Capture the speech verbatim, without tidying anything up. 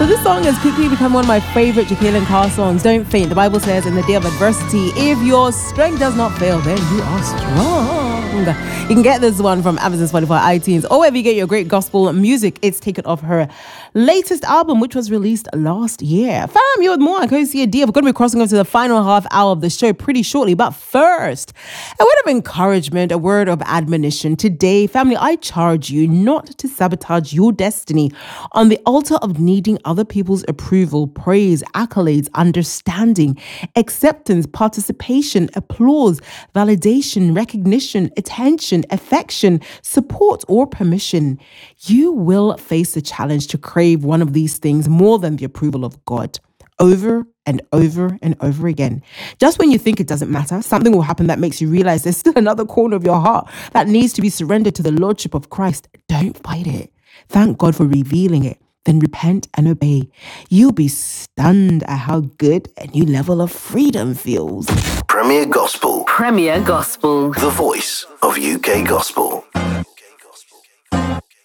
So this song has quickly become one of my favorite Jekyll Carr songs. Don't faint. The Bible says in the day of adversity, if your strength does not fail, then you are strong. You can get this one from Amazon, Spotify, iTunes, or wherever you get your great gospel music. It's taken off her latest album, which was released last year. Fam, you're more like O C A D. We're going to be crossing over to the final half hour of the show pretty shortly. But first, a word of encouragement, a word of admonition. Today, family, I charge you not to sabotage your destiny on the altar of needing other people's approval, praise, accolades, understanding, acceptance, participation, applause, validation, recognition, attention, affection, support, or permission. You will face the challenge to crave one of these things more than the approval of God. Over and over and over again. Just when you think it doesn't matter, something will happen that makes you realize there's still another corner of your heart that needs to be surrendered to the Lordship of Christ. Don't fight it. Thank God for revealing it. Then repent and obey. You'll be stunned at how good a new level of freedom feels. Premier Gospel. Premier Gospel. The voice of U K Gospel.